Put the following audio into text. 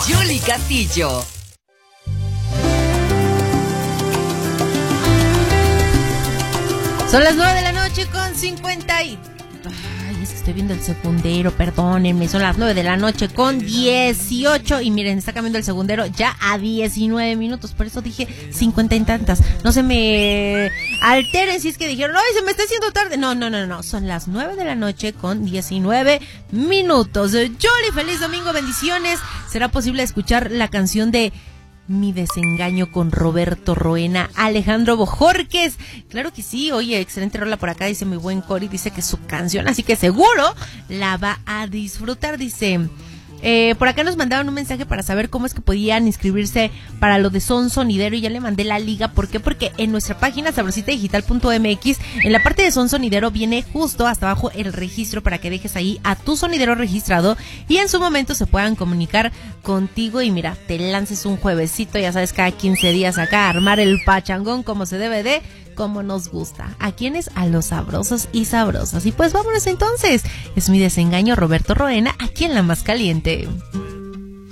Yuli Castillo. Son las 9 de la noche con 50 y... Ay, es que estoy viendo el segundero, perdónenme. Son las 9 de la noche con 18. Y miren, está cambiando el segundero ya a 19 minutos. Por eso dije 50 y tantas. No se me alteren si es que dijeron, ay, se me está haciendo tarde. No. Son las 9 de la noche con 19 minutos. Yoli, feliz domingo, bendiciones. ¿Será posible escuchar la canción de Mi Desengaño con Roberto Roena, Alejandro Bojorquez? Claro que sí. Oye, excelente rola por acá, dice mi buen Cory, dice que es su canción, así que seguro la va a disfrutar. Dice, por acá nos mandaron un mensaje para saber cómo es que podían inscribirse para lo de Son Sonidero, y ya le mandé la liga. ¿Por qué? Porque en nuestra página sabrositadigital.mx, en la parte de Son Sonidero viene justo hasta abajo el registro para que dejes ahí a tu sonidero registrado y en su momento se puedan comunicar contigo y mira, te lances un juevesito, ya sabes, cada 15 días acá, armar el pachangón como se debe de, como nos gusta. ¿A quiénes? A los sabrosos y sabrosas. Y pues vámonos entonces. Es Mi Desengaño, Roberto Roena, aquí en La Más Caliente.